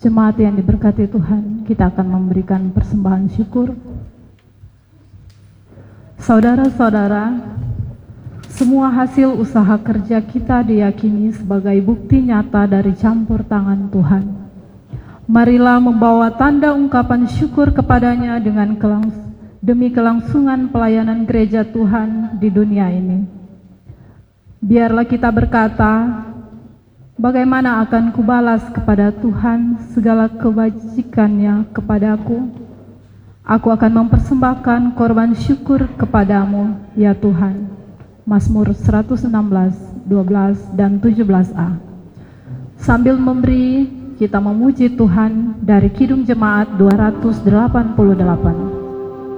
Jemaat yang diberkati Tuhan, kita akan memberikan persembahan syukur. Saudara-saudara, semua hasil usaha kerja kita diyakini sebagai bukti nyata dari campur tangan Tuhan. Marilah membawa tanda ungkapan syukur kepadanya demi kelangsungan pelayanan gereja Tuhan di dunia ini. Biarlah kita berkata, bagaimana akan kubalas kepada Tuhan segala kebajikannya kepadaku? Aku akan mempersembahkan korban syukur kepadamu, ya Tuhan. Mazmur 116, 12 dan 17a. Sambil memberi, kita memuji Tuhan dari Kidung Jemaat 288.